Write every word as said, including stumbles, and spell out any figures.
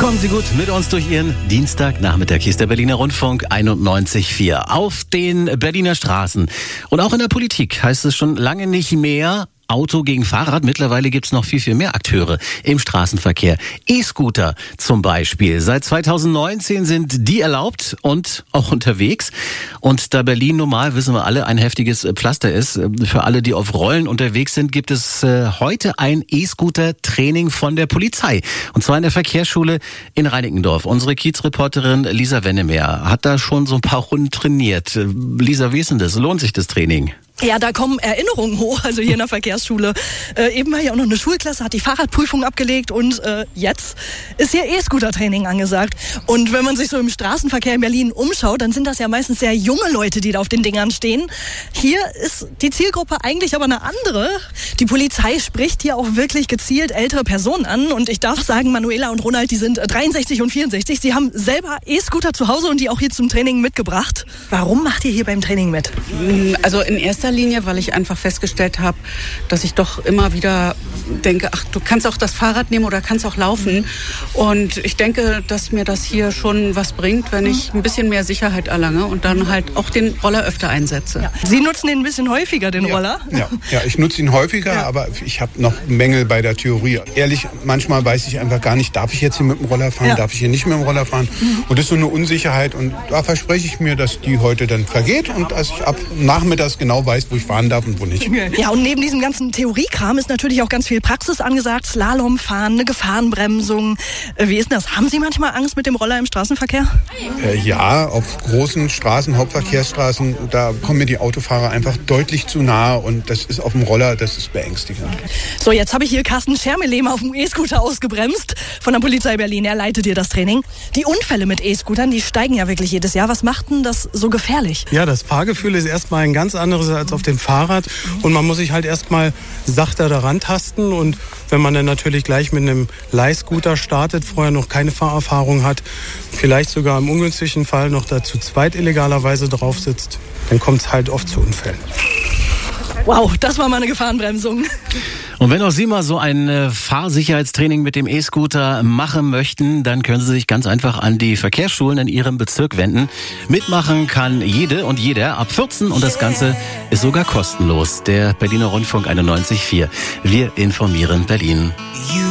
Kommen Sie gut mit uns durch Ihren Dienstagnachmittag. Hier ist der Berliner Rundfunk einundneunzig Komma vier. Auf den Berliner Straßen und auch in der Politik heißt es schon lange nicht mehr Auto gegen Fahrrad. Mittlerweile gibt's noch viel, viel mehr Akteure im Straßenverkehr. E-Scooter zum Beispiel. Seit zweitausendneunzehn sind die erlaubt und auch unterwegs. Und da Berlin normal, wissen wir alle, ein heftiges Pflaster ist, für alle, die auf Rollen unterwegs sind, gibt es heute ein E-Scooter-Training von der Polizei. Und zwar in der Verkehrsschule in Reinickendorf. Unsere Kiezreporterin Lisa Wennemer hat da schon so ein paar Runden trainiert. Lisa, wie ist denn das? Lohnt sich das Training? Ja, da kommen Erinnerungen hoch, also hier in der Verkehrsschule. Äh, eben war hier auch noch eine Schulklasse, hat die Fahrradprüfung abgelegt und äh, jetzt ist hier E-Scooter-Training angesagt. Und wenn man sich so im Straßenverkehr in Berlin umschaut, dann sind das ja meistens sehr junge Leute, die da auf den Dingern stehen. Hier ist die Zielgruppe eigentlich aber eine andere. Die Polizei spricht hier auch wirklich gezielt ältere Personen an. Und ich darf sagen, Manuela und Ronald, die sind dreiundsechzig und vierundsechzig. Sie haben selber E-Scooter zu Hause und die auch hier zum Training mitgebracht. Warum macht ihr hier beim Training mit? Also in erster Linie, weil ich einfach festgestellt habe, dass ich doch immer wieder denke, ach, du kannst auch das Fahrrad nehmen oder kannst auch laufen. Und ich denke, dass mir das hier schon was bringt, wenn ich ein bisschen mehr Sicherheit erlange und dann halt auch den Roller öfter einsetze. Ja. Sie nutzen den ein bisschen häufiger, den ja, Roller? Ja, ja, ich nutze ihn häufiger, ja. aber ich habe noch Mängel bei der Theorie. Ehrlich, manchmal weiß ich einfach gar nicht, darf ich jetzt hier mit dem Roller fahren, ja. darf ich hier nicht mit dem Roller fahren? Mhm. Und das ist so eine Unsicherheit und da verspreche ich mir, dass die heute dann vergeht und dass ich ab nachmittags genau weiß, wo ich fahren darf und wo nicht. Ja, und neben diesem ganzen Theoriekram ist natürlich auch ganz viel Praxis angesagt. Slalomfahren, eine Gefahrenbremsung. Wie ist denn das? Haben Sie manchmal Angst mit dem Roller im Straßenverkehr? Äh, ja, auf großen Straßen, Hauptverkehrsstraßen, da kommen mir die Autofahrer einfach deutlich zu nahe und das ist auf dem Roller, das ist beängstigend. So, jetzt habe ich hier Carsten Schermelem auf dem E-Scooter ausgebremst von der Polizei Berlin. Er leitet hier das Training. Die Unfälle mit E-Scootern, die steigen ja wirklich jedes Jahr. Was macht denn das so gefährlich? Ja, das Fahrgefühl ist erstmal ein ganz anderes als auf dem Fahrrad und man muss sich halt erstmal sachter daran tasten und wenn man dann natürlich gleich mit einem Leihscooter startet, vorher noch keine Fahrerfahrung hat, vielleicht sogar im ungünstigen Fall noch dazu zweit illegalerweise drauf sitzt, dann kommt es halt oft zu Unfällen. Wow, das war mal eine Gefahrenbremsung. Und wenn auch Sie mal so ein Fahrsicherheitstraining mit dem E-Scooter machen möchten, dann können Sie sich ganz einfach an die Verkehrsschulen in Ihrem Bezirk wenden. Mitmachen kann jede und jeder ab vierzehn und das Ganze ist sogar kostenlos. Der Berliner Rundfunk einundneunzig Komma vier. Wir informieren Berlin.